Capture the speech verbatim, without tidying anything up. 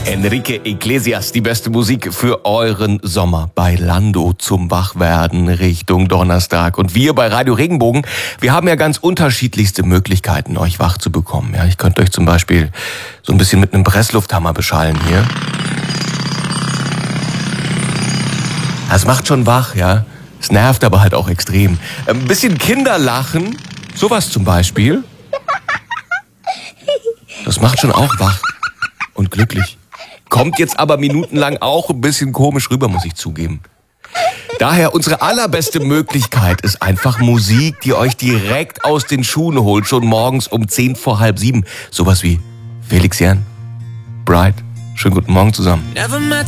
Enrique Iglesias, die beste Musik für euren Sommer bei Lando zum Wachwerden Richtung Donnerstag. Und wir bei Radio Regenbogen, wir haben ja ganz unterschiedlichste Möglichkeiten, euch wach zu bekommen. Ja, ich könnte euch zum Beispiel so ein bisschen mit einem Presslufthammer beschallen hier. Das macht schon wach, ja. Es nervt aber halt auch extrem. Ein bisschen Kinderlachen, sowas zum Beispiel. Das macht schon auch wach und glücklich. Kommt jetzt aber minutenlang auch ein bisschen komisch rüber, muss ich zugeben. Daher unsere allerbeste Möglichkeit ist einfach Musik, die euch direkt aus den Schuhen holt, schon morgens um zehn vor halb sieben. Sowas wie Felix Jan, Bright. Schönen guten Morgen zusammen.